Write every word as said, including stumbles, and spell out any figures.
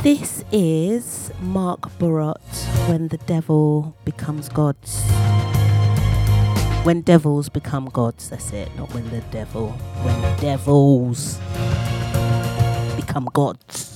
This is Mark Burrott, When the Devil Becomes Gods. When devils become gods, that's it, not when the devil, when devils become gods.